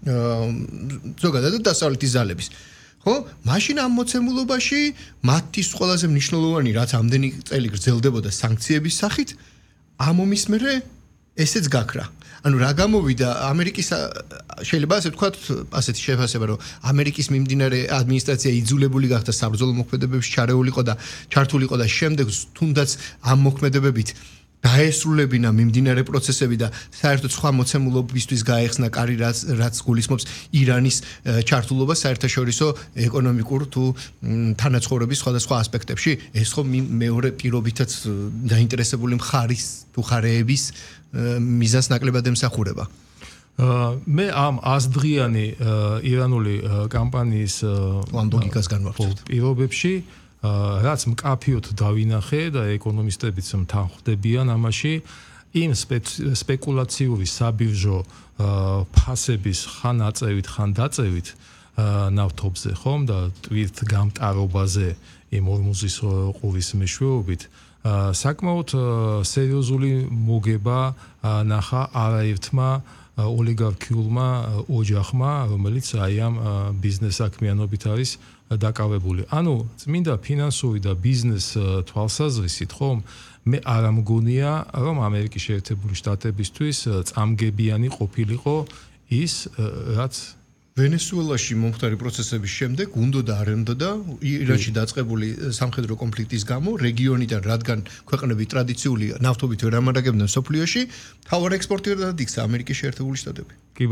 ზოგადად დასავლეთის ძალების. ხო? მაშინ ამ მოცემულობაში მათთვის ყველაზე მნიშვნელოვანი რაც ამდენი წელი გრძელდებოდა სანქციების სახით, ამ ომის მერე ესეც გაქრა. ანუ რა გამოვიდა ამერიკის შეიძლება ასე ვთქვათ, ასეთი შეფასება, რომ ამერიკის მიმდინარე ადმინისტრაცია იძულებული გახდა საბრძოლო მოქმედებებში ჩართულიყო და შემდეგ თუნდაც ამ მოქმედებებით დაესრულებინა მიმდინარე პროცესები და საერთოდ სხვა მოცემულობისთვის გაეხსნა კარი რაც გულისხმობს ირანის ჩართულობა საერთაშორისო ეკონომიკურ თუ თანაცხოვრების სხვადასხვა ასპექტებში. ეს ხო მეორე პირობითაც დაინტერესებული მხარის თუ ხარეების მიზანს ნაკლებად ემსახურება. მე ამ აზდღიანი ირანული კამპანიის ლოგიკას განვავრცელებ. პირობებში რაც მკაფიოდ დავინახე და ეკონომისტებიც თანხმდებიან ამაში, იმ სპეკულაციური საბირჟო ფასების ხან აწევით, ხან დაწევით ნავთობზე, ხომ და ტვირთგამტარობაზე იმ ორმუზის ყურის მეშვეობით საკმაოდ სერიოზული მოგება ნახა არაერთმა ოლიგარქიულმა ოჯახმა, რომელიც აი ამ ბიზნეს საქმიანობით არის დაკავებული. ანუ წმინდა ფინანსური და ბიზნეს თვალსაზრისით, ხომ, მე არ ამგონია, რომ ამერიკის შეერთებული შტატებისთვის წამგებიანი ყოფილიყო ის, რაც ვენესუელაში მომხდარი პროცესების შემდეგ უნდოდა არ უნდოდა ირანში დაწყებული სამხედრო კონფლიქტის გამო რეგიონიდან, რადგან ქვეყნები ტრადიციული ნავთობით ვერ ამარაგებდნენ მსოფლიოში, მთავარ ექსპორტიორად იქცა ამერიკის შეერთებული შტატები.